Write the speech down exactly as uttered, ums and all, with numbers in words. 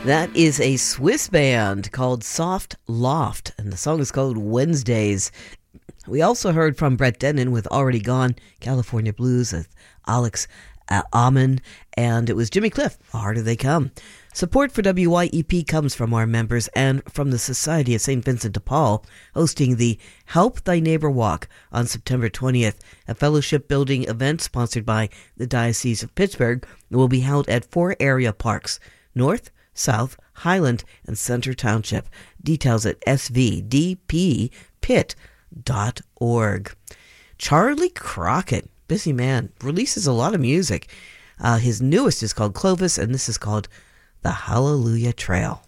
That is a Swiss band called Soft Loft, and the song is called Wednesdays. We also heard from Brett Dennen with Already Gone, California Blues with Alex uh, Amen, and it was Jimmy Cliff, The Harder They Come. Support for W Y E P comes from our members and from the Society of Saint Vincent de Paul, hosting the Help Thy Neighbor Walk on September twentieth, a fellowship-building event sponsored by the Diocese of Pittsburgh that will be held at four area parks, North, South, Highland, and Center Township. Details at s v d p pit dot org. Charlie Crockett, busy man, releases a lot of music. Uh, his newest is called Clovis, and this is called The Hallelujah Trail.